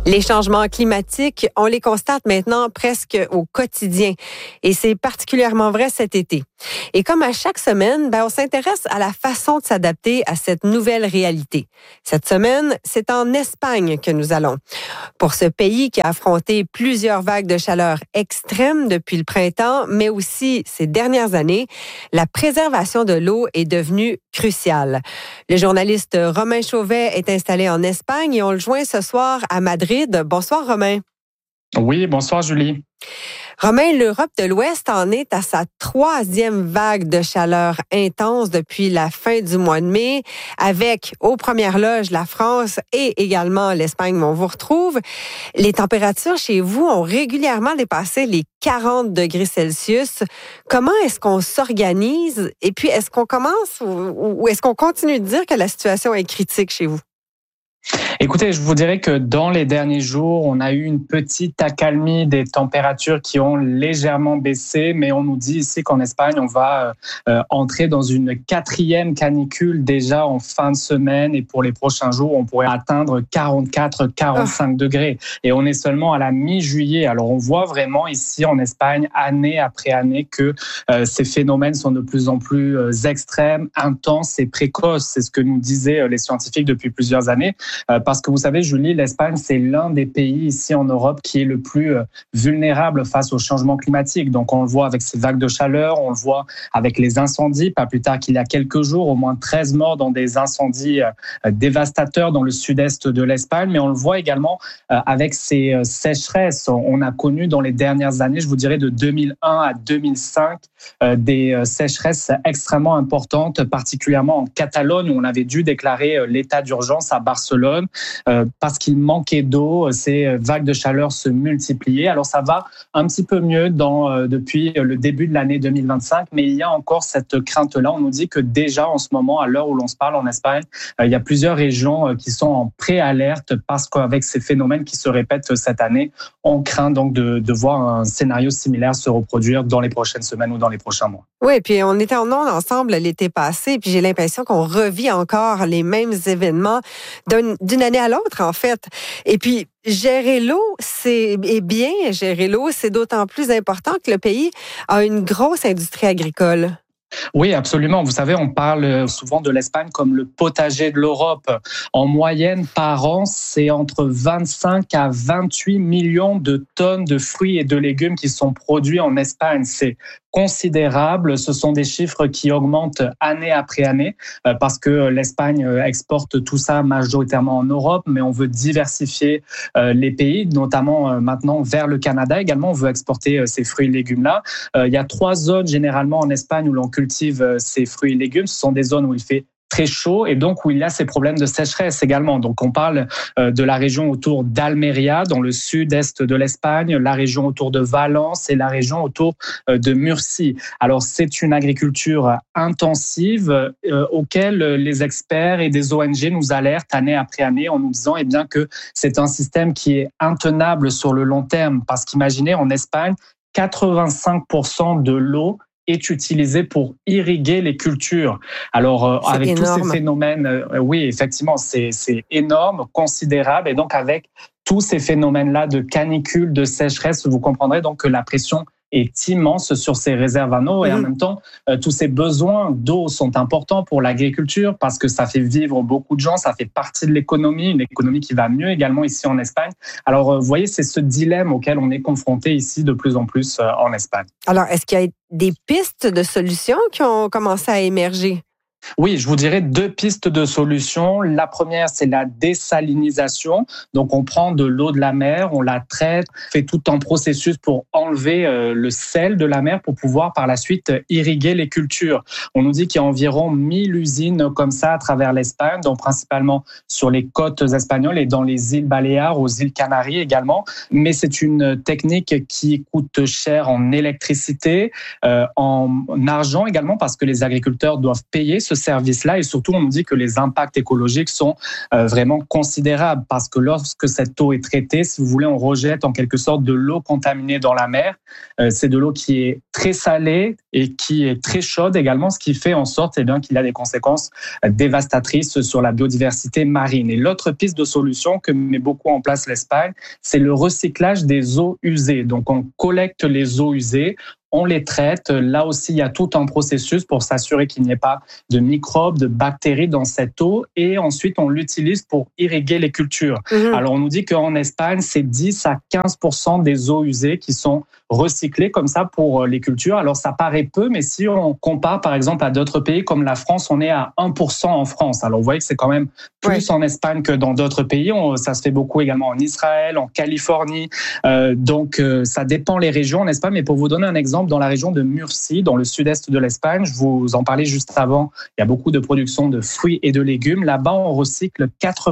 Les changements climatiques, on les constate maintenant presque au quotidien. Et c'est particulièrement vrai cet été. Et comme à chaque semaine, on s'intéresse à la façon de s'adapter à cette nouvelle réalité. Cette semaine, c'est en Espagne que nous allons. Pour ce pays qui a affronté plusieurs vagues de chaleur extrêmes depuis le printemps, mais aussi ces dernières années, la préservation de l'eau est devenue cruciale. Le journaliste Romain Chauvet est installé en Espagne et on le joint ce soir à Madrid. Bonsoir, Romain. Oui, bonsoir, Julie. Romain, l'Europe de l'Ouest en est à sa 3e vague de chaleur intense depuis la fin du mois de mai, avec aux premières loges la France et également l'Espagne, où on vous retrouve. Les températures chez vous ont régulièrement dépassé les 40 degrés Celsius. Comment est-ce qu'on s'organise? Et puis, est-ce qu'on commence ou est-ce qu'on continue de dire que la situation est critique chez vous? Écoutez, je vous dirais que dans les derniers jours, on a eu une petite accalmie des températures qui ont légèrement baissé, mais on nous dit ici qu'en Espagne, on va entrer dans une 4e canicule déjà en fin de semaine et pour les prochains jours, on pourrait atteindre 44-45 degrés. Et on est seulement à la mi-juillet. Alors, on voit vraiment ici en Espagne, année après année, que ces phénomènes sont de plus en plus extrêmes, intenses et précoces. C'est ce que nous disaient les scientifiques depuis plusieurs années. Parce que vous savez, Julie, l'Espagne, c'est l'un des pays ici en Europe qui est le plus vulnérable face au changement climatique. Donc, on le voit avec ces vagues de chaleur, on le voit avec les incendies. Pas plus tard qu'il y a quelques jours, au moins 13 morts dans des incendies dévastateurs dans le sud-est de l'Espagne. Mais on le voit également avec ces sécheresses. On a connu dans les dernières années, je vous dirais de 2001 à 2005, des sécheresses extrêmement importantes, particulièrement en Catalogne, où on avait dû déclarer l'état d'urgence à Barcelone parce qu'il manquait d'eau. Ces vagues de chaleur se multipliaient. Alors ça va un petit peu mieux depuis le début de l'année 2025, mais il y a encore cette crainte-là. On nous dit que déjà en ce moment, à l'heure où l'on se parle en Espagne, il y a plusieurs régions qui sont en préalerte parce qu'avec ces phénomènes qui se répètent cette année, on craint donc de voir un scénario similaire se reproduire dans les prochaines semaines ou dans les prochains mois. Oui, puis on était en ondes ensemble l'été passé, puis j'ai l'impression qu'on revit encore les mêmes événements d'une année à l'autre, en fait. Et puis, gérer l'eau, c'est d'autant plus important que le pays a une grosse industrie agricole. Oui, absolument. Vous savez, on parle souvent de l'Espagne comme le potager de l'Europe. En moyenne, par an, c'est entre 25 à 28 millions de tonnes de fruits et de légumes qui sont produits en Espagne. C'est considérable. Ce sont des chiffres qui augmentent année après année parce que l'Espagne exporte tout ça majoritairement en Europe, mais on veut diversifier les pays, notamment maintenant vers le Canada également. On veut exporter ces fruits et légumes-là. Il y a 3 zones généralement en Espagne où l'on cultive ces fruits et légumes. Ce sont des zones où il fait très chaud et donc où il y a ces problèmes de sécheresse également. Donc on parle de la région autour d'Almeria, dans le sud-est de l'Espagne, la région autour de Valence et la région autour de Murcie. Alors c'est une agriculture intensive auquel les experts et des ONG nous alertent année après année en nous disant que c'est un système qui est intenable sur le long terme parce qu'imaginez en Espagne, 85% de l'eau est utilisé pour irriguer les cultures. Alors, avec énorme. tous ces phénomènes, oui, effectivement, c'est énorme, considérable. Et donc, avec tous ces phénomènes-là de canicule, de sécheresse, vous comprendrez donc que la pression est immense sur ces réserves en eau et en même temps, tous ces besoins d'eau sont importants pour l'agriculture parce que ça fait vivre beaucoup de gens, ça fait partie de l'économie, une économie qui va mieux également ici en Espagne. Alors, vous voyez, c'est ce dilemme auquel on est confronté ici de plus en plus en Espagne. Alors, est-ce qu'il y a des pistes de solutions qui ont commencé à émerger? Oui, je vous dirais 2 pistes de solutions. La première, c'est la désalinisation. Donc, on prend de l'eau de la mer, on la traite, fait tout un processus pour enlever le sel de la mer pour pouvoir par la suite irriguer les cultures. On nous dit qu'il y a environ 1000 usines comme ça à travers l'Espagne, donc principalement sur les côtes espagnoles et dans les îles Baléares, aux îles Canaries également. Mais c'est une technique qui coûte cher en électricité, en argent également parce que les agriculteurs doivent payer ce ce service-là et surtout, on nous dit que les impacts écologiques sont vraiment considérables parce que lorsque cette eau est traitée, si vous voulez, on rejette en quelque sorte de l'eau contaminée dans la mer. C'est de l'eau qui est très salée et qui est très chaude également, ce qui fait en sorte qu'il a des conséquences dévastatrices sur la biodiversité marine. Et l'autre piste de solution que met beaucoup en place l'Espagne, c'est le recyclage des eaux usées. Donc, on collecte les eaux usées, on les traite. Là aussi, il y a tout un processus pour s'assurer qu'il n'y ait pas de microbes, de bactéries dans cette eau. Et ensuite, on l'utilise pour irriguer les cultures. Alors, on nous dit qu'en Espagne, c'est 10 à 15% des eaux usées qui sont recyclées comme ça pour les cultures. Alors, ça paraît peu, mais si on compare, par exemple, à d'autres pays comme la France, on est à 1% en France. Alors, vous voyez que c'est quand même plus en Espagne que dans d'autres pays. Ça se fait beaucoup également en Israël, en Californie. Donc, ça dépend les régions en Espagne. Mais pour vous donner un exemple, dans la région de Murcie, dans le sud-est de l'Espagne, je vous en parlais juste avant, il y a beaucoup de production de fruits et de légumes. Là-bas, on recycle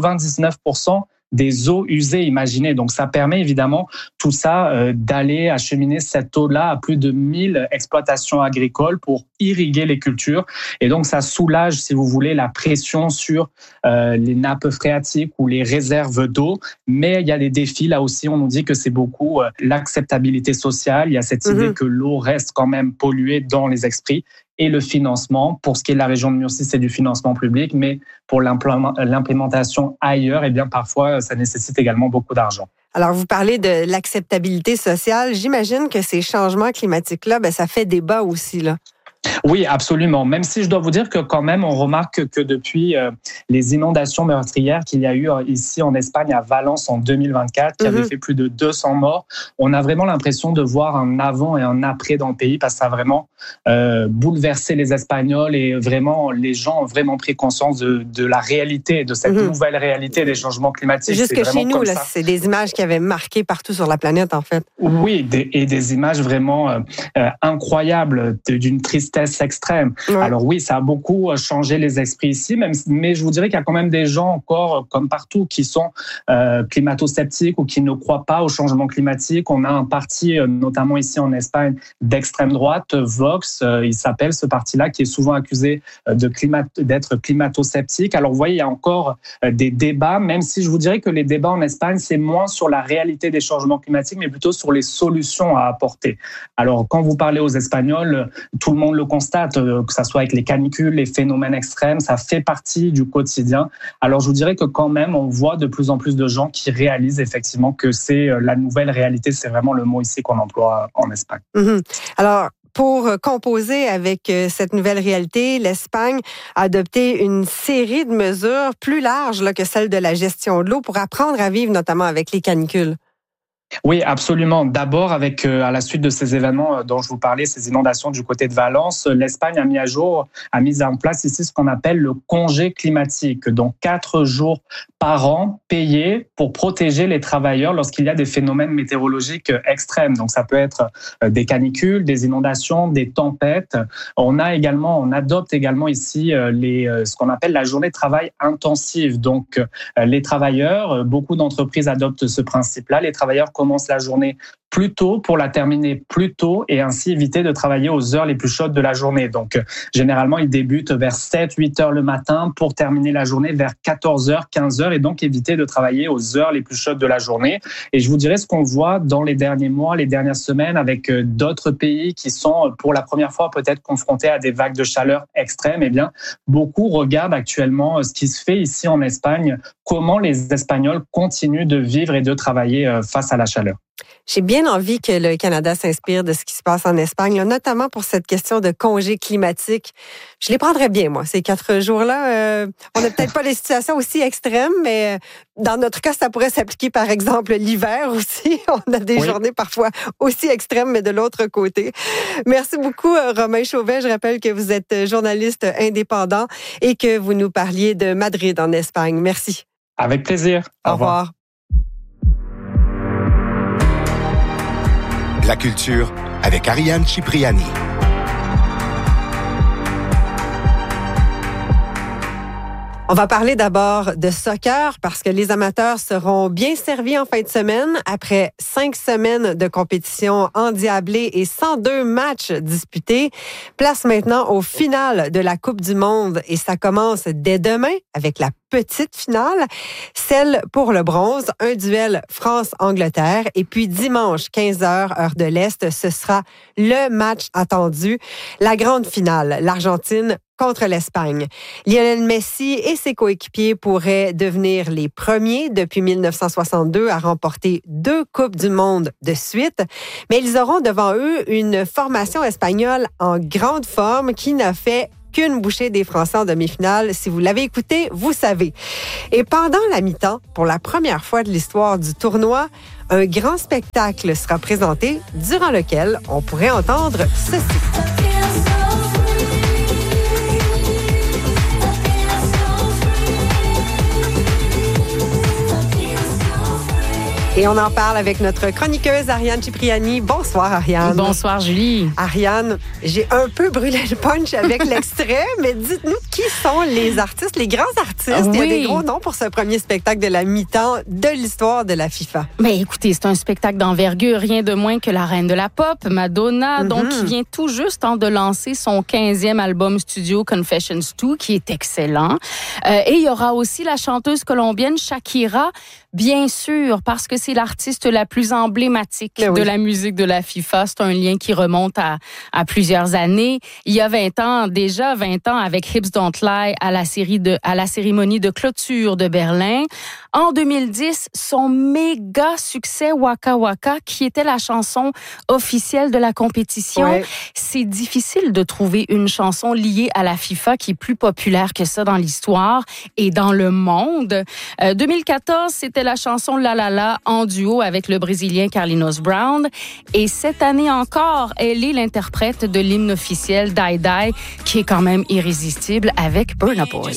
99% des eaux usées, imaginez. Donc, ça permet évidemment tout ça d'aller acheminer cette eau-là à plus de 1000 exploitations agricoles pour irriguer les cultures. Et donc, ça soulage, si vous voulez, la pression sur les nappes phréatiques ou les réserves d'eau. Mais il y a des défis. Là aussi, on nous dit que c'est beaucoup l'acceptabilité sociale. Il y a cette idée que l'eau reste quand même polluée dans les esprits. Et le financement, pour ce qui est de la région de Murcie, c'est du financement public, mais pour l'implémentation ailleurs, eh bien parfois, ça nécessite également beaucoup d'argent. Alors, vous parlez de l'acceptabilité sociale. J'imagine que ces changements climatiques-là, ça fait débat aussi, là. Oui, absolument. Même si je dois vous dire que quand même, on remarque que depuis les inondations meurtrières qu'il y a eu ici en Espagne, à Valence en 2024, qui avait fait plus de 200 morts, on a vraiment l'impression de voir un avant et un après dans le pays parce que ça a vraiment bouleversé les Espagnols et vraiment, les gens ont vraiment pris conscience de la réalité, de cette nouvelle réalité des changements climatiques. Jusque chez nous, là, c'est des images qui avaient marqué partout sur la planète, en fait. Oui, et des images vraiment incroyables, d'une tristesse extrême. Alors oui, ça a beaucoup changé les esprits ici, mais je vous dirais qu'il y a quand même des gens encore, comme partout, qui sont climato-sceptiques ou qui ne croient pas au changement climatique. On a un parti, notamment ici en Espagne, d'extrême droite, Vox, il s'appelle ce parti-là, qui est souvent accusé d'être climato-sceptique. Alors vous voyez, il y a encore des débats, même si je vous dirais que les débats en Espagne, c'est moins sur la réalité des changements climatiques, mais plutôt sur les solutions à apporter. Alors quand vous parlez aux Espagnols, tout le monde le constate, que ça soit avec les canicules, les phénomènes extrêmes, ça fait partie du quotidien. Alors je vous dirais que quand même, on voit de plus en plus de gens qui réalisent effectivement que c'est la nouvelle réalité, c'est vraiment le mot ici qu'on emploie en Espagne. Alors, pour composer avec cette nouvelle réalité, l'Espagne a adopté une série de mesures plus larges que celle de la gestion de l'eau pour apprendre à vivre notamment avec les canicules. Oui, absolument. D'abord, avec à la suite de ces événements dont je vous parlais, ces inondations du côté de Valence, l'Espagne a mis en place ici ce qu'on appelle le congé climatique. Donc 4 jours par an payés pour protéger les travailleurs lorsqu'il y a des phénomènes météorologiques extrêmes. Donc ça peut être des canicules, des inondations, des tempêtes. On adopte également ici ce qu'on appelle la journée de travail intensive. Donc les travailleurs, beaucoup d'entreprises adoptent ce principe-là. Les travailleurs commencent la journée plus tôt pour la terminer plus tôt et ainsi éviter de travailler aux heures les plus chaudes de la journée. Donc, généralement, ils débutent vers 7-8 heures le matin pour terminer la journée vers 14h, 15h et donc éviter de travailler aux heures les plus chaudes de la journée. Et je vous dirais ce qu'on voit dans les derniers mois, les dernières semaines avec d'autres pays qui sont pour la première fois peut-être confrontés à des vagues de chaleur extrêmes. Eh bien, beaucoup regardent actuellement ce qui se fait ici en Espagne, comment les Espagnols continuent de vivre et de travailler face à la chaleur. J'ai bien envie que le Canada s'inspire de ce qui se passe en Espagne, là, notamment pour cette question de congé climatique. Je les prendrais bien, moi, ces 4 jours-là. On n'a peut-être pas les situations aussi extrêmes, mais dans notre cas, ça pourrait s'appliquer, par exemple, l'hiver aussi. On a des journées parfois aussi extrêmes, mais de l'autre côté. Merci beaucoup, Romain Chauvet. Je rappelle que vous êtes journaliste indépendant et que vous nous parliez de Madrid, en Espagne. Merci. Avec plaisir. Au revoir. La culture avec Ariane Cipriani. On va parler d'abord de soccer parce que les amateurs seront bien servis en fin de semaine. Après 5 semaines de compétition endiablée et 102 matchs disputés, place maintenant au final de la Coupe du Monde et ça commence dès demain avec la petite finale, celle pour le bronze, un duel France-Angleterre. Et puis dimanche, 15h, heure de l'Est, ce sera le match attendu, la grande finale, l'Argentine contre l'Espagne. Lionel Messi et ses coéquipiers pourraient devenir les premiers depuis 1962 à remporter 2 Coupes du Monde de suite, mais ils auront devant eux une formation espagnole en grande forme qui n'a fait qu'une bouchée des Français en demi-finale. Si vous l'avez écouté, vous savez. Et pendant la mi-temps, pour la première fois de l'histoire du tournoi, un grand spectacle sera présenté durant lequel on pourrait entendre ceci. Et on en parle avec notre chroniqueuse Ariane Cipriani. Bonsoir, Ariane. Bonsoir, Julie. Ariane, j'ai un peu brûlé le punch avec l'extrait, mais dites-nous qui sont les artistes, les grands artistes. Oui. Il y a des gros noms pour ce premier spectacle de la mi-temps de l'histoire de la FIFA. Mais écoutez, c'est un spectacle d'envergure, rien de moins que la reine de la pop, Madonna, donc qui vient tout juste de lancer son 15e album studio Confessions 2, qui est excellent. Et il y aura aussi la chanteuse colombienne Shakira, bien sûr, parce que c'est l'artiste la plus emblématique de la musique de la FIFA. C'est un lien qui remonte à plusieurs années. Il y a 20 ans, avec Hips Don't Lie à la cérémonie de clôture de Berlin. En 2010, son méga succès Waka Waka, qui était la chanson officielle de la compétition. Ouais. C'est difficile de trouver une chanson liée à la FIFA qui est plus populaire que ça dans l'histoire et dans le monde. 2014, c'était la chanson La La La en duo avec le Brésilien Carlinhos Brown. Et cette année encore, elle est l'interprète de l'hymne officiel Die Die, qui est quand même irrésistible avec Burna Boy.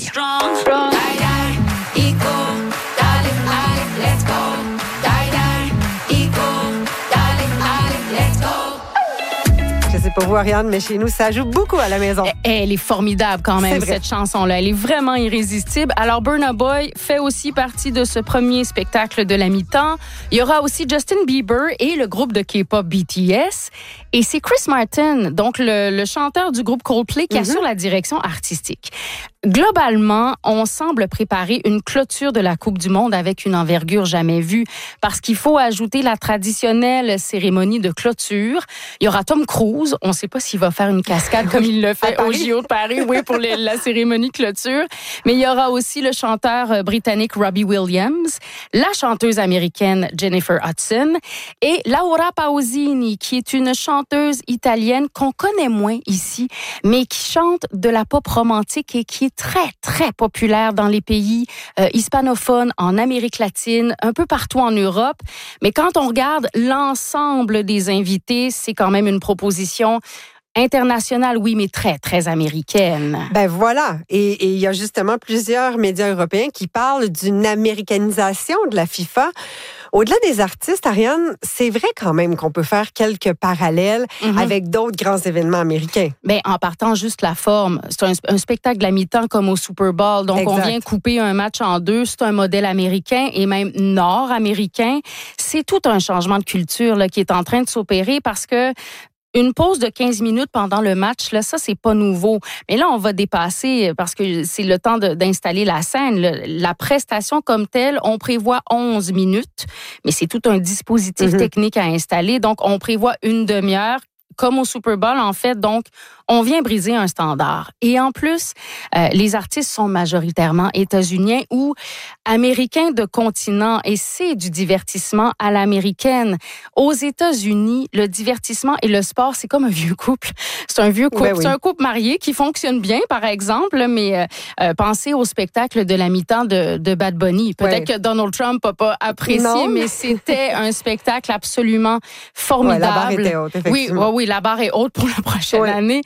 C'est pas vous, Ariane, mais chez nous, ça joue beaucoup à la maison. Elle est formidable quand même, cette chanson-là. Elle est vraiment irrésistible. Alors, Burna Boy fait aussi partie de ce premier spectacle de la mi-temps. Il y aura aussi Justin Bieber et le groupe de K-pop BTS. Et c'est Chris Martin, donc le chanteur du groupe Coldplay, qui assure la direction artistique. Globalement, on semble préparer une clôture de la Coupe du Monde avec une envergure jamais vue parce qu'il faut ajouter la traditionnelle cérémonie de clôture. Il y aura Tom Cruise. On ne sait pas s'il va faire une cascade comme il le fait au JO de Paris, pour la cérémonie clôture. Mais il y aura aussi le chanteur britannique Robbie Williams, la chanteuse américaine Jennifer Hudson et Laura Pausini, qui est une chanteuse italienne qu'on connaît moins ici, mais qui chante de la pop romantique et qui est très, très populaire dans les pays hispanophones, en Amérique latine, un peu partout en Europe. Mais quand on regarde l'ensemble des invités, c'est quand même une proposition internationale, oui, mais très, très américaine. Ben voilà. Et il y a justement plusieurs médias européens qui parlent d'une américanisation de la FIFA. Au-delà des artistes, Ariane, c'est vrai quand même qu'on peut faire quelques parallèles avec d'autres grands événements américains. Ben, en partant juste la forme, c'est un spectacle de la mi-temps comme au Super Bowl. Donc, on vient couper un match en deux. C'est un modèle américain et même nord-américain. C'est tout un changement de culture là, qui est en train de s'opérer parce que une pause de 15 minutes pendant le match, là, ça, c'est pas nouveau. Mais là, on va dépasser parce que c'est le temps d'installer la scène. La prestation comme telle, on prévoit 11 minutes, mais c'est tout un dispositif technique à installer. Donc, on prévoit une demi-heure, comme au Super Bowl, en fait. Donc, on vient briser un standard. Et en plus, les artistes sont majoritairement états-uniens ou américains de continent et c'est du divertissement à l'américaine. Aux États-Unis, le divertissement et le sport, c'est comme un vieux couple. C'est un vieux couple. Ben oui. C'est un couple marié qui fonctionne bien, par exemple, mais pensez au spectacle de la mi-temps de Bad Bunny. Peut-être que Donald Trump n'a pas apprécié, mais c'était un spectacle absolument formidable. Ouais, la barre était haute, effectivement. Oui, la barre est haute pour la prochaine année.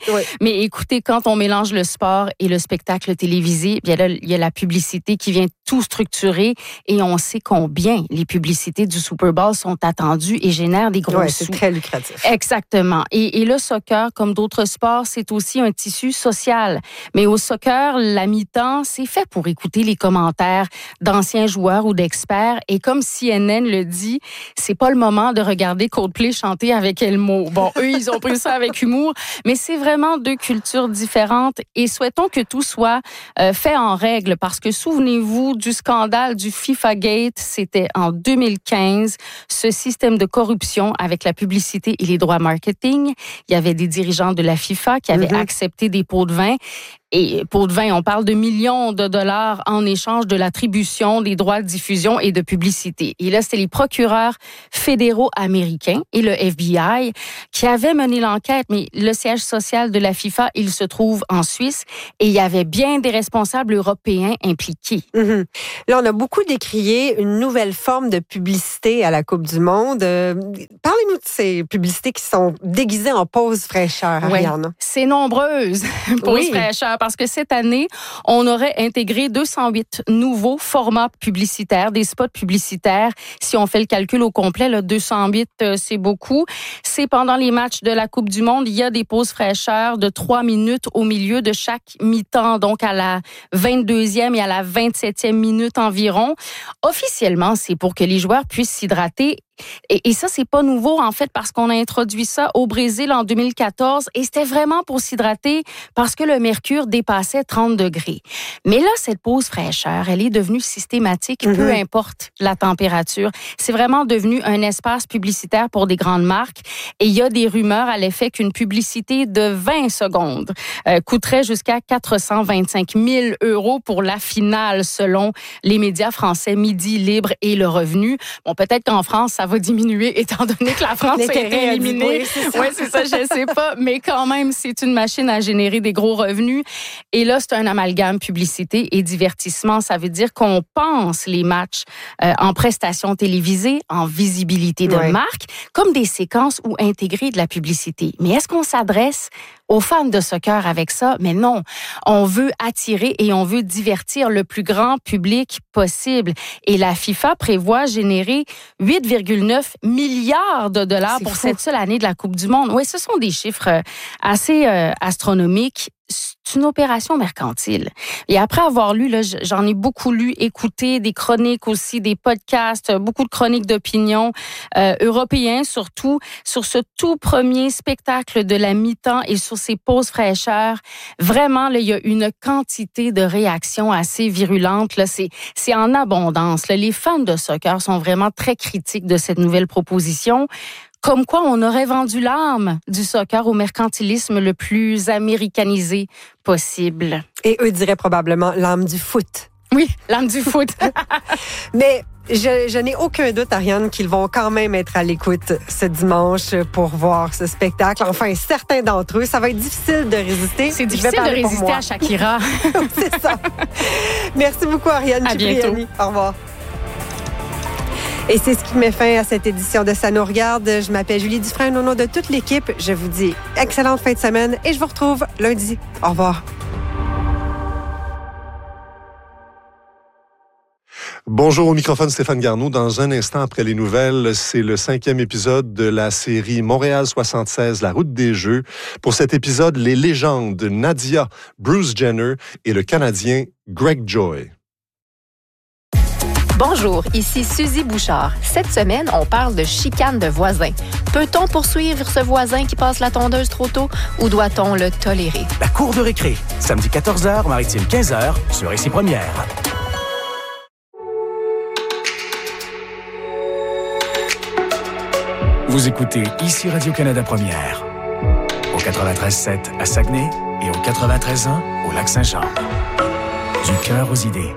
Oui. Mais écoutez, quand on mélange le sport et le spectacle télévisé, bien là, il y a la publicité qui vient tout structurer et on sait combien les publicités du Super Bowl sont attendues et génèrent des gros sous. C'est très lucratif. Exactement. Et le soccer, comme d'autres sports, c'est aussi un tissu social. Mais au soccer, la mi-temps, c'est fait pour écouter les commentaires d'anciens joueurs ou d'experts. Et comme CNN le dit, c'est pas le moment de regarder Coldplay chanter avec Elmo. Bon, eux, ils ont pris ça avec humour, mais c'est vraiment deux cultures différentes et souhaitons que tout soit fait en règle parce que souvenez-vous du scandale du FIFA Gate, c'était en 2015, ce système de corruption avec la publicité et les droits marketing. Il y avait des dirigeants de la FIFA qui avaient accepté des pots de vin. Et pots de vin, on parle de millions de dollars en échange de l'attribution des droits de diffusion et de publicité. Et là, c'était les procureurs fédéraux américains et le FBI qui avaient mené l'enquête. Mais le siège social de la FIFA, il se trouve en Suisse et il y avait bien des responsables européens impliqués. Mm-hmm. Là, on a beaucoup décrié une nouvelle forme de publicité à la Coupe du Monde. Parlez-nous de ces publicités qui sont déguisées en pause fraîcheur, Ariane. Oui, c'est nombreuse, pause fraîcheur. Parce que cette année, on aurait intégré 208 nouveaux formats publicitaires, des spots publicitaires. Si on fait le calcul au complet, là, 208, c'est beaucoup. C'est pendant les matchs de la Coupe du Monde, il y a des pauses fraîcheurs de 3 minutes au milieu de chaque mi-temps, donc à la 22e et à la 27e minute environ. Officiellement, c'est pour que les joueurs puissent s'hydrater. Et ça, c'est pas nouveau, en fait, parce qu'on a introduit ça au Brésil en 2014 et c'était vraiment pour s'hydrater parce que le mercure dépassait 30 degrés. Mais là, cette pause fraîcheur, elle est devenue systématique, peu importe la température. C'est vraiment devenu un espace publicitaire pour des grandes marques et il y a des rumeurs à l'effet qu'une publicité de 20 secondes coûterait jusqu'à 425 000 € pour la finale, selon les médias français Midi Libre et Le Revenu. Bon, peut-être qu'en France, ça va diminuer étant donné que la France a été éliminée. Oui, c'est ça, je sais pas. Mais quand même, c'est une machine à générer des gros revenus. Et là, c'est un amalgame publicité et divertissement. Ça veut dire qu'on pense les matchs en prestations télévisées, en visibilité de marque, comme des séquences ou intégrer de la publicité. Mais est-ce qu'on s'adresse aux fans de soccer avec ça? Mais non. On veut attirer et on veut divertir le plus grand public possible. Et la FIFA prévoit générer 8,9 milliards de dollars pour cette seule année de la Coupe du Monde. Oui, ce sont des chiffres assez astronomiques. C'est une opération mercantile. Et après avoir lu, là, j'en ai beaucoup lu, écouté des chroniques aussi, des podcasts, beaucoup de chroniques d'opinion européens surtout, sur ce tout premier spectacle de la mi-temps et sur ces pauses fraîcheurs. Vraiment, là, il y a une quantité de réactions assez virulentes. Là, c'est en abondance. Là. Les fans de soccer sont vraiment très critiques de cette nouvelle proposition. Comme quoi, on aurait vendu l'âme du soccer au mercantilisme le plus américanisé possible. Et eux diraient probablement l'âme du foot. Oui, l'âme du foot. Mais je n'ai aucun doute, Ariane, qu'ils vont quand même être à l'écoute ce dimanche pour voir ce spectacle. Enfin, certains d'entre eux, ça va être difficile de résister. C'est difficile de résister à Shakira. C'est ça. Merci beaucoup, Ariane Cipriani. À bientôt. Au revoir. Et c'est ce qui met fin à cette édition de Ça nous regarde. Je m'appelle Julie Dufresne. Au nom de toute l'équipe, je vous dis excellente fin de semaine et je vous retrouve lundi. Au revoir. Bonjour, au microphone Stéphane Garneau. Dans un instant après les nouvelles, c'est le 5e épisode de la série Montréal 76, La route des Jeux. Pour cet épisode, les légendes Nadia, Bruce Jenner et le Canadien Greg Joy. Bonjour, ici Suzy Bouchard. Cette semaine, on parle de chicane de voisins. Peut-on poursuivre ce voisin qui passe la tondeuse trop tôt ou doit-on le tolérer? La cour de récré, samedi 14h, Maritime 15h, sur Ici Première. Vous écoutez Ici Radio-Canada Première, au 93.7 à Saguenay et au 93.1 au Lac-Saint-Jean. Du cœur aux idées.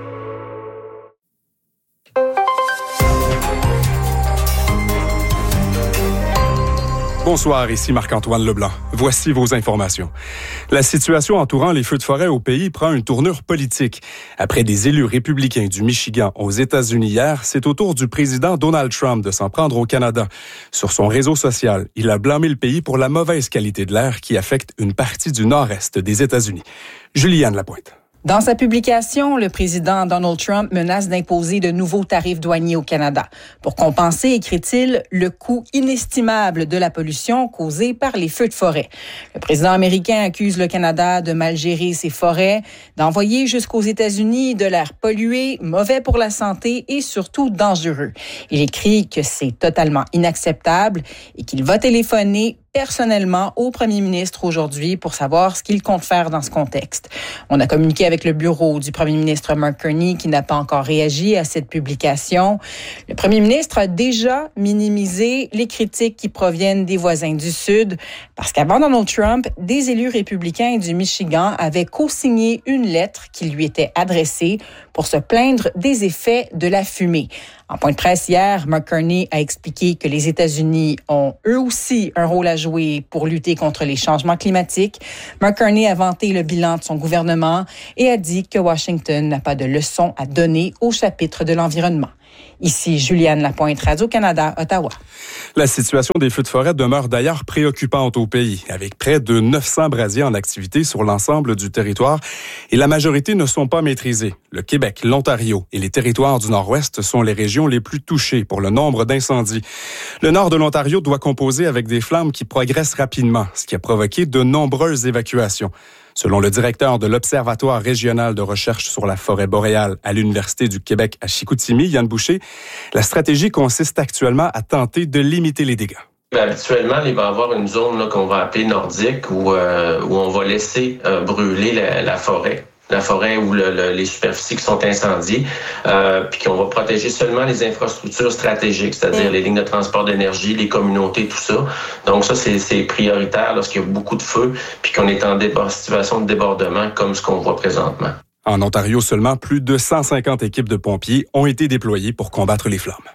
Bonsoir, ici Marc-Antoine Leblanc. Voici vos informations. La situation entourant les feux de forêt au pays prend une tournure politique. Après des élus républicains du Michigan aux États-Unis hier, c'est au tour du président Donald Trump de s'en prendre au Canada. Sur son réseau social, il a blâmé le pays pour la mauvaise qualité de l'air qui affecte une partie du nord-est des États-Unis. Juliane Lapointe. Dans sa publication, le président Donald Trump menace d'imposer de nouveaux tarifs douaniers au Canada pour compenser, écrit-il, le coût inestimable de la pollution causée par les feux de forêt. Le président américain accuse le Canada de mal gérer ses forêts, d'envoyer jusqu'aux États-Unis de l'air pollué, mauvais pour la santé et surtout dangereux. Il écrit que c'est totalement inacceptable et qu'il va téléphoner personnellement au premier ministre aujourd'hui pour savoir ce qu'il compte faire dans ce contexte. On a communiqué avec le bureau du premier ministre Mark Carney qui n'a pas encore réagi à cette publication. Le premier ministre a déjà minimisé les critiques qui proviennent des voisins du Sud parce qu'avant Donald Trump, des élus républicains du Michigan avaient co-signé une lettre qui lui était adressée pour se plaindre des effets de la fumée. En point de presse hier, Mark Carney a expliqué que les États-Unis ont eux aussi un rôle à jouer pour lutter contre les changements climatiques. Mark Carney a vanté le bilan de son gouvernement et a dit que Washington n'a pas de leçons à donner au chapitre de l'environnement. Ici Juliane Lapointe, Radio-Canada, Ottawa. La situation des feux de forêt demeure d'ailleurs préoccupante au pays, avec près de 900 brasiers en activité sur l'ensemble du territoire et la majorité ne sont pas maîtrisés. Le Québec, l'Ontario et les territoires du Nord-Ouest sont les régions les plus touchées pour le nombre d'incendies. Le nord de l'Ontario doit composer avec des flammes qui progressent rapidement, ce qui a provoqué de nombreuses évacuations. Selon le directeur de l'Observatoire régional de recherche sur la forêt boréale à l'Université du Québec à Chicoutimi, Yann Boucher, la stratégie consiste actuellement à tenter de limiter les dégâts. Habituellement, il va y avoir une zone là, qu'on va appeler nordique où on va laisser brûler la forêt. La forêt ou les superficies qui sont incendiées, puis qu'on va protéger seulement les infrastructures stratégiques, c'est-à-dire les lignes de transport d'énergie, les communautés, tout ça. Donc ça, c'est prioritaire lorsqu'il y a beaucoup de feux, puis qu'on est en situation de débordement comme ce qu'on voit présentement. En Ontario, seulement plus de 150 équipes de pompiers ont été déployées pour combattre les flammes.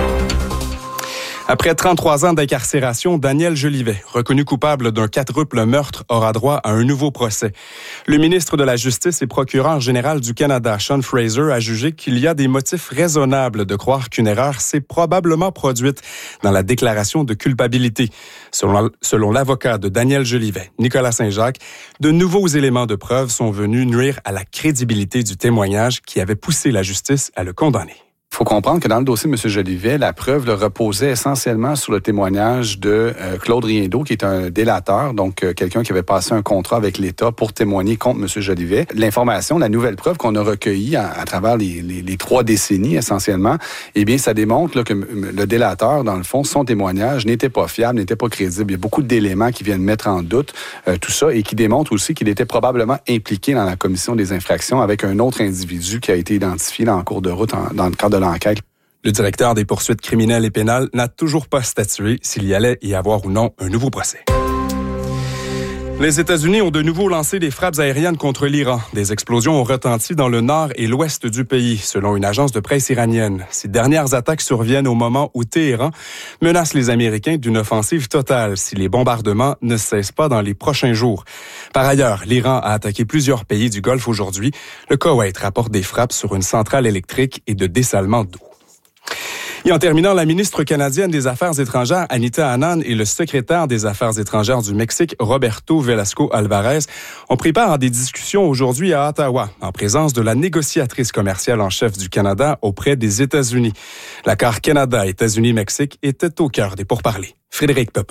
Après 33 ans d'incarcération, Daniel Jolivet, reconnu coupable d'un quadruple meurtre, aura droit à un nouveau procès. Le ministre de la Justice et procureur général du Canada, Sean Fraser, a jugé qu'il y a des motifs raisonnables de croire qu'une erreur s'est probablement produite dans la déclaration de culpabilité. Selon l'avocat de Daniel Jolivet, Nicolas Saint-Jacques, de nouveaux éléments de preuve sont venus nuire à la crédibilité du témoignage qui avait poussé la justice à le condamner. Il faut comprendre que dans le dossier de M. Jolivet, la preuve reposait essentiellement sur le témoignage de Claude Riendeau, qui est un délateur, donc quelqu'un qui avait passé un contrat avec l'État pour témoigner contre M. Jolivet. L'information, la nouvelle preuve qu'on a recueillie à travers les 3 décennies essentiellement, eh bien, ça démontre là, que le délateur, dans le fond, son témoignage n'était pas fiable, n'était pas crédible. Il y a beaucoup d'éléments qui viennent mettre en doute tout ça et qui démontrent aussi qu'il était probablement impliqué dans la commission des infractions avec un autre individu qui a été identifié là, en cours de route dans le cadre de l'enquête. Le directeur des poursuites criminelles et pénales n'a toujours pas statué s'il y allait y avoir ou non un nouveau procès. Les États-Unis ont de nouveau lancé des frappes aériennes contre l'Iran. Des explosions ont retenti dans le nord et l'ouest du pays, selon une agence de presse iranienne. Ces dernières attaques surviennent au moment où Téhéran menace les Américains d'une offensive totale si les bombardements ne cessent pas dans les prochains jours. Par ailleurs, l'Iran a attaqué plusieurs pays du Golfe aujourd'hui. Le Koweït rapporte des frappes sur une centrale électrique et de dessalement d'eau. Et en terminant, la ministre canadienne des Affaires étrangères, Anita Anand, et le secrétaire des Affaires étrangères du Mexique, Roberto Velasco Alvarez, ont pris part à des discussions aujourd'hui à Ottawa, en présence de la négociatrice commerciale en chef du Canada auprès des États-Unis. L'accord Canada-États-Unis-Mexique était au cœur des pourparlers. Frédéric Pepin.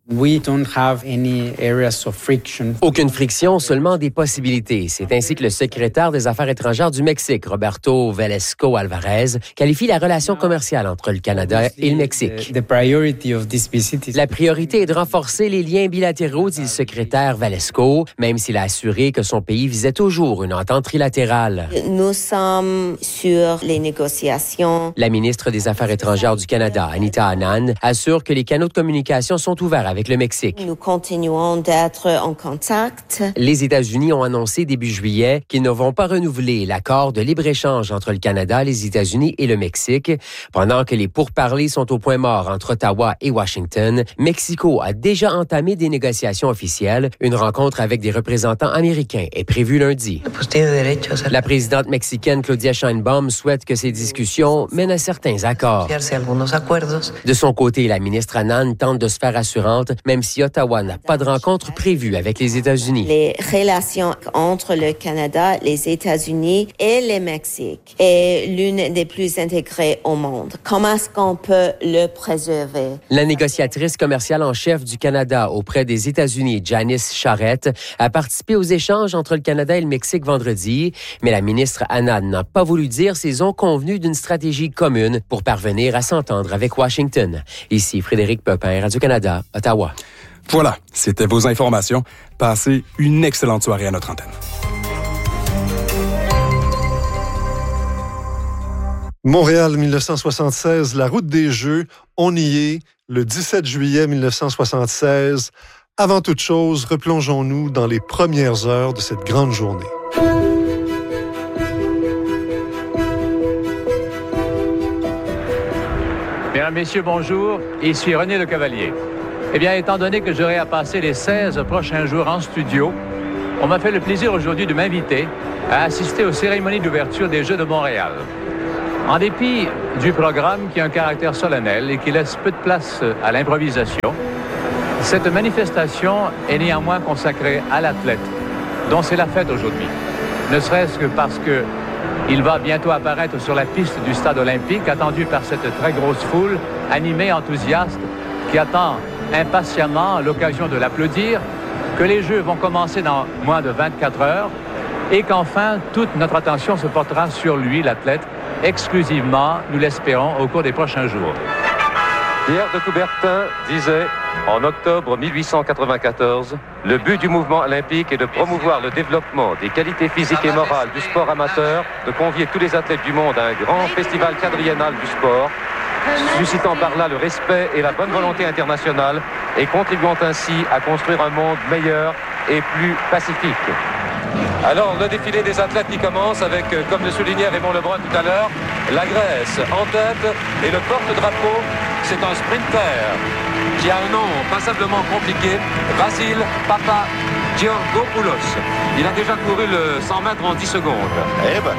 Aucune friction, seulement des possibilités. C'est ainsi que le secrétaire des Affaires étrangères du Mexique, Roberto Velasco Alvarez, qualifie la relation commerciale entre le Canada et le Mexique. La priorité est de renforcer les liens bilatéraux, dit le secrétaire Velasco, même s'il a assuré que son pays visait toujours une entente trilatérale. Nous sommes sur les négociations. La ministre des Affaires étrangères du Canada, Anita Anand, assure que les canaux de communication sont ouverts avec avec le Mexique. Nous continuons d'être en contact. Les États-Unis ont annoncé début juillet qu'ils ne vont pas renouveler l'accord de libre-échange entre le Canada, les États-Unis et le Mexique. Pendant que les pourparlers sont au point mort entre Ottawa et Washington, Mexico a déjà entamé des négociations officielles. Une rencontre avec des représentants américains est prévue lundi. La présidente mexicaine Claudia Sheinbaum souhaite que ces discussions mènent à certains accords. De son côté, la ministre Anand tente de se faire assurante, même si Ottawa n'a pas de rencontre prévue avec les États-Unis. Les relations entre le Canada, les États-Unis et le Mexique est l'une des plus intégrées au monde. Comment est-ce qu'on peut le préserver? La négociatrice commerciale en chef du Canada auprès des États-Unis, Janice Charette, a participé aux échanges entre le Canada et le Mexique vendredi, mais la ministre Anand n'a pas voulu dire s'ils ont convenu d'une stratégie commune pour parvenir à s'entendre avec Washington. Ici Frédéric Pepin, Radio-Canada, Ottawa. Voilà, c'était vos informations. Passez une excellente soirée à notre antenne. Montréal 1976, la route des Jeux, on y est, le 17 juillet 1976. Avant toute chose, replongeons-nous dans les premières heures de cette grande journée. Mesdames, Messieurs, bonjour. Ici René Le Cavalier. Eh bien, étant donné que j'aurai à passer les 16 prochains jours en studio, on m'a fait le plaisir aujourd'hui de m'inviter à assister aux cérémonies d'ouverture des Jeux de Montréal. En dépit du programme qui a un caractère solennel et qui laisse peu de place à l'improvisation, cette manifestation est néanmoins consacrée à l'athlète, dont c'est la fête aujourd'hui. Ne serait-ce que parce qu'il va bientôt apparaître sur la piste du stade olympique, attendu par cette très grosse foule, animée, enthousiaste, qui attend impatiemment l'occasion de l'applaudir, que les Jeux vont commencer dans moins de 24 heures et qu'enfin, toute notre attention se portera sur lui, l'athlète, exclusivement, nous l'espérons, au cours des prochains jours. Pierre de Coubertin disait, en octobre 1894, « Le but du mouvement olympique est de promouvoir le développement des qualités physiques et morales du sport amateur, de convier tous les athlètes du monde à un grand festival quadriennal du sport, suscitant par là le respect et la bonne volonté internationale et contribuant ainsi à construire un monde meilleur et plus pacifique. » Alors, le défilé des athlètes qui commence avec, comme le soulignait Raymond Lebrun tout à l'heure, la Grèce en tête et le porte-drapeau, c'est un sprinter qui a un nom passablement compliqué, Vasil Papagiorgopoulos. Il a déjà couru le 100 mètres en 10 secondes. Et là,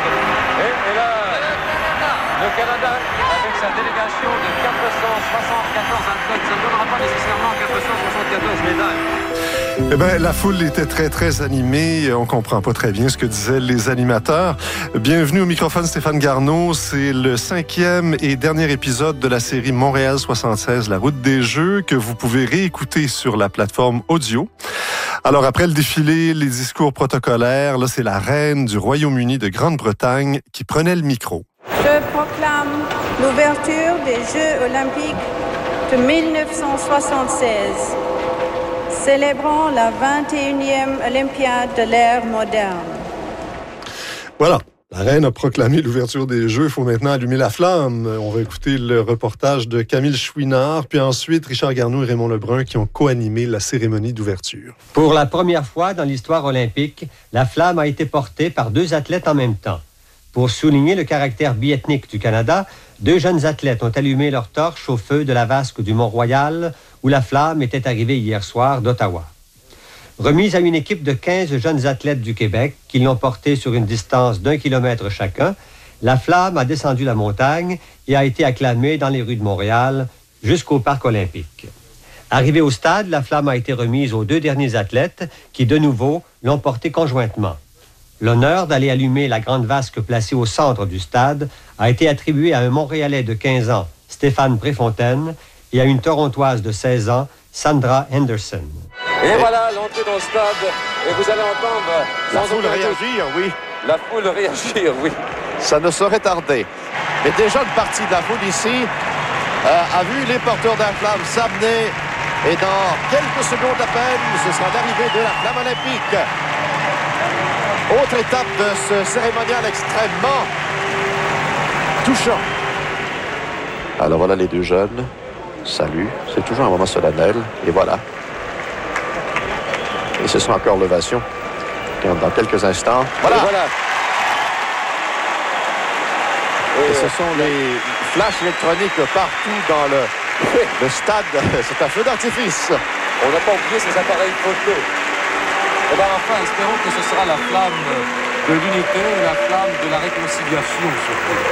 le Canada, avec sa délégation de 474 athlètes, ça ne donnera pas nécessairement 474 médailles. Eh bien, la foule était très, très animée. On comprend pas très bien ce que disaient les animateurs. Bienvenue au microphone, Stéphane Garneau. C'est le 5e et dernier épisode de la série Montréal 76, la route des Jeux, que vous pouvez réécouter sur la plateforme audio. Alors, après le défilé, les discours protocolaires, là, c'est la reine du Royaume-Uni de Grande-Bretagne qui prenait le micro. Je proclame l'ouverture des Jeux olympiques de 1976. Célébrons la 21e Olympiade de l'ère moderne. Voilà. La reine a proclamé l'ouverture des Jeux. Il faut maintenant allumer la flamme. On va écouter le reportage de Camille Chouinard, puis ensuite Richard Garneau et Raymond Lebrun qui ont co-animé la cérémonie d'ouverture. Pour la première fois dans l'histoire olympique, la flamme a été portée par 2 athlètes en même temps. Pour souligner le caractère biethnique du Canada, 2 jeunes athlètes ont allumé leur torche au feu de la vasque du Mont-Royal, où la flamme était arrivée hier soir d'Ottawa. Remise à une équipe de 15 jeunes athlètes du Québec qui l'ont portée sur une distance d'1 kilomètre chacun, la flamme a descendu la montagne et a été acclamée dans les rues de Montréal jusqu'au Parc olympique. Arrivée au stade, la flamme a été remise aux 2 derniers athlètes qui, de nouveau, l'ont portée conjointement. L'honneur d'aller allumer la grande vasque placée au centre du stade a été attribué à un Montréalais de 15 ans, Stéphane Préfontaine, et à une Torontoise de 16 ans, Sandra Henderson. Et voilà l'entrée dans le stade. Et vous allez entendre... La foule réagir, oui. La foule réagir, oui. Ça ne saurait tarder. Mais déjà, une partie de la foule ici a vu les porteurs de la flamme s'amener. Et dans quelques secondes à peine, ce sera l'arrivée de la flamme olympique. Autre étape de ce cérémonial extrêmement touchant. Alors voilà les 2 jeunes saluent. C'est toujours un moment solennel. Et voilà. Et ce sera encore l'ovation dans quelques instants. Voilà. Et voilà. Et ce sont les flashs électroniques partout dans le stade. C'est un feu d'artifice. On n'a pas oublié ces appareils photo. Et bien enfin, espérons que ce sera la flamme de l'unité et la flamme de la réconciliation surtout.